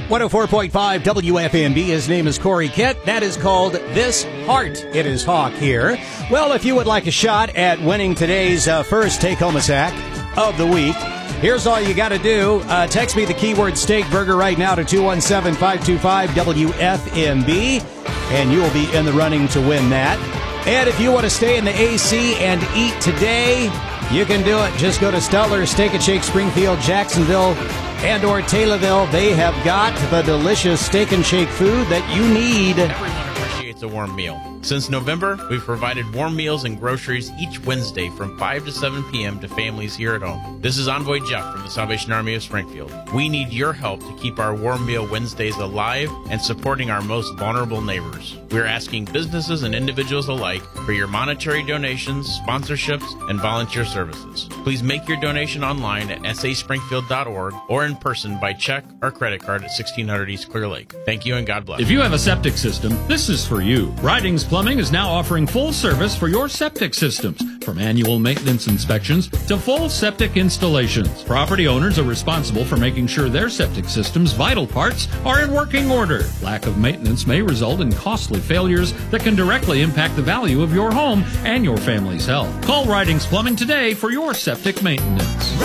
104.5 WFNB. His name is Corey Kent. That is called This Heart. It is Hawk here. Well, if you would like a shot at winning today's first take-home sack of the week, here's all you got to do. Text me the keyword steak burger right now to 217-525-WFNB, and you will be in the running to win that. And if you want to stay in the AC and eat today, you can do it. Just go to Stutler, Steak and Shake, Springfield, Jacksonville, and or Taylorville. They have got the delicious steak and shake food that you need. Everyone appreciates a warm meal. Since November, we've provided warm meals and groceries each Wednesday from 5 to 7 p.m. to families here at home. This is Envoy Jeff from the Salvation Army of Springfield. We need your help to keep our Warm Meal Wednesdays alive and supporting our most vulnerable neighbors. We're asking businesses and individuals alike for your monetary donations, sponsorships, and volunteer services. Please make your donation online at saspringfield.org or in person by check or credit card at 1600 East Clear Lake. Thank you and God bless. If you have a septic system, this is for you. Ridings Plumbing is now offering full service for your septic systems, from annual maintenance inspections to full septic installations. Property owners are responsible for making sure their septic system's vital parts are in working order. Lack of maintenance may result in costly failures that can directly impact the value of your home and your family's health. Call Ridings Plumbing today for your septic maintenance.